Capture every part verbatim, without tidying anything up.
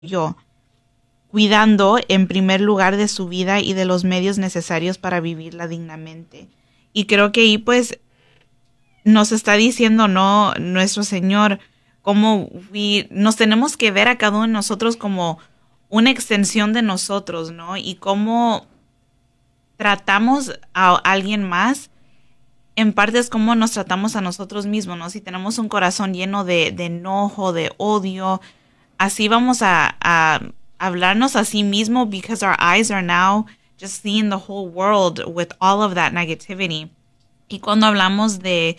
yo, cuidando en primer lugar de su vida y de los medios necesarios para vivirla dignamente. Y creo que ahí pues nos está diciendo, no, nuestro Señor, cómo we- nos tenemos que ver a cada uno de nosotros como una extensión de nosotros, ¿no? Y cómo tratamos a alguien más, en parte es como nos tratamos a nosotros mismos, ¿no? Si tenemos un corazón lleno de, de enojo, de odio, así vamos a, a hablarnos a sí mismo, because our eyes are now just seeing the whole world with all of that negativity. Y cuando hablamos de,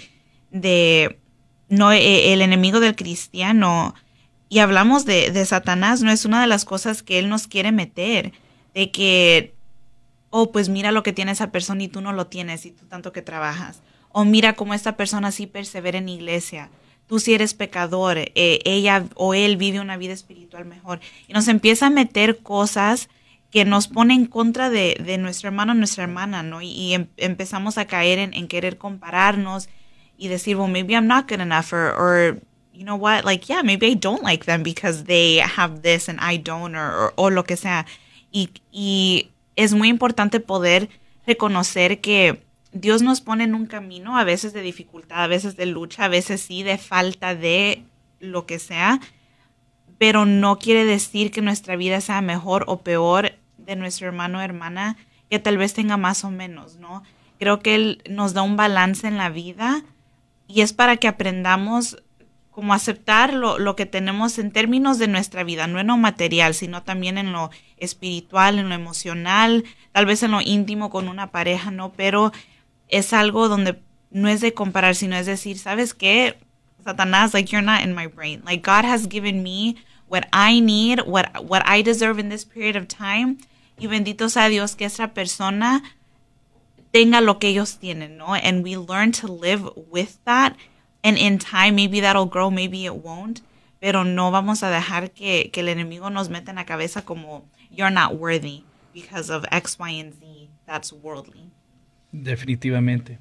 de no, e- el enemigo del cristiano, y hablamos de, de Satanás, no es una de las cosas que él nos quiere meter, de que, oh, pues mira lo que tiene esa persona y tú no lo tienes y tú tanto que trabajas. O mira cómo esta persona sí persevera en iglesia. Tú sí eres pecador, eh, ella o él vive una vida espiritual mejor. Y nos empieza a meter cosas que nos pone en contra de, de nuestro hermano o nuestra hermana, ¿no? Y, y em- empezamos a caer en, en querer compararnos y decir, well, maybe I'm not good enough, or, or, you know what, like, yeah, maybe I don't like them because they have this and I don't, or, or, o lo que sea. Y, y es muy importante poder reconocer que Dios nos pone en un camino, a veces de dificultad, a veces de lucha, a veces sí de falta de lo que sea, pero no quiere decir que nuestra vida sea mejor o peor de nuestro hermano o hermana, que tal vez tenga más o menos, ¿no? Creo que Él nos da un balance en la vida y es para que aprendamos como aceptar lo, lo que tenemos en términos de nuestra vida, no en lo material, sino también en lo espiritual, en lo emocional, tal vez en lo íntimo con una pareja, ¿no? Pero es algo donde no es de comparar, sino es decir, ¿sabes qué? Satanás, like, you're not in my brain. Like, God has given me what I need, what, what I deserve in this period of time. Y bendito sea Dios que esa persona tenga lo que ellos tienen, ¿no? And we learn to live with that. And in time, maybe that'll grow, maybe it won't. Pero no vamos a dejar que, que el enemigo nos meta en la cabeza como, you're not worthy because of X, Y, and Z. That's worldly. Definitivamente.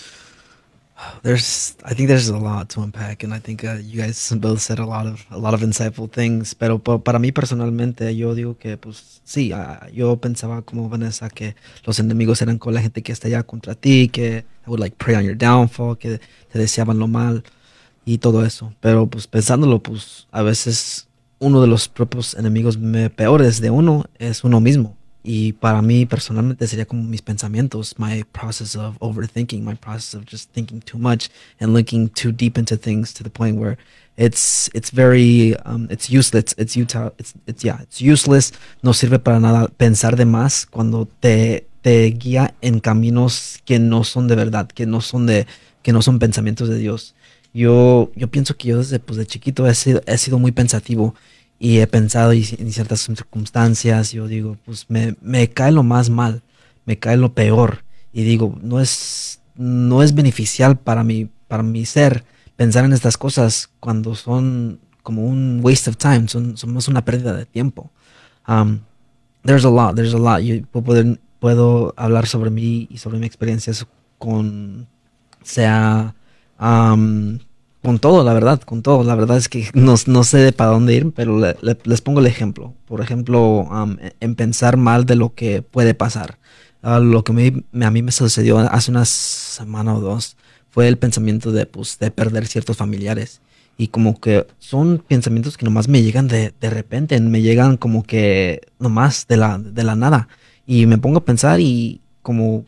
There's, I think there's a lot to unpack, and I think uh, you guys both said a lot of a lot of insightful things. Pero pa- para mí personalmente, yo digo que, pues, sí, ah, yo pensaba como Vanessa que los enemigos eran con la gente que está allá contra ti, que would like pray on your downfall, que te deseaban lo mal y todo eso. Pero pues pensándolo, pues a veces uno de los propios enemigos me- peores de uno es uno mismo. Y para mí personalmente sería como mis pensamientos, my process of overthinking, my process of just thinking too much and looking too deep into things to the point where it's it's very um, it's useless, it's utile, it's it's yeah, it's useless, no sirve para nada pensar de más cuando te te guía en caminos que no son de verdad, que no son de que no son pensamientos de Dios. Yo yo pienso que yo desde pues de chiquito he sido, he sido muy pensativo y he pensado y, en ciertas circunstancias, yo digo, pues me, me cae lo más mal, me cae lo peor. Y digo, no es, no es beneficial para mi, para mi ser pensar en estas cosas cuando son como un waste of time, son, somos una pérdida de tiempo. Um, there's a lot, there's a lot. Yo puedo, puedo hablar sobre mí y sobre mi experiencias con, sea, um, con todo, la verdad, con todo. La verdad es que no, no sé de para dónde ir, pero le- le- les pongo el ejemplo. Por ejemplo, um, en en pensar mal de lo que puede pasar. Ah, lo que me- me- a mí me sucedió hace una semana o dos fue el pensamiento de, pues, de perder ciertos familiares. Y como que son pensamientos que nomás me llegan de, de repente, me llegan como que nomás de la, de la nada. Y me pongo a pensar y como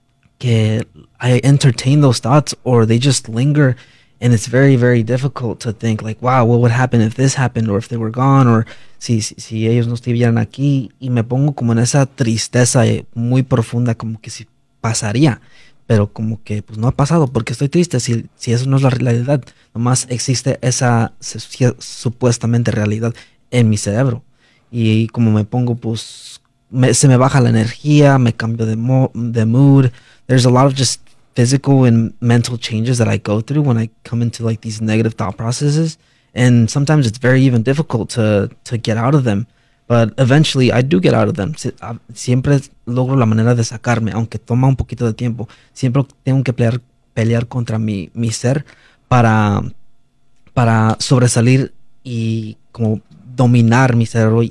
que I entertain those thoughts or they just linger, and it's very very difficult to think like, wow, what would happen if this happened, or if they were gone, or si, si, si ellos no estuvieran aquí. Y me pongo como en esa tristeza eh, muy profunda, como que si pasaría, pero como que pues no ha pasado porque estoy triste. Si, si eso no es la realidad, nomás existe esa su- supuestamente realidad en mi cerebro. Y como me pongo pues me- se me baja la energía, me cambio de, mo de mood. There's a lot of just physical and mental changes that I go through when I come into like these negative thought processes, and sometimes it's very even difficult to to get out of them, but eventually I do get out of them. Si- ah, siempre logro la manera de sacarme, aunque toma un poquito de tiempo. Siempre tengo que pelear pelear contra mi mi ser para para sobresalir y como dominar mi cerebro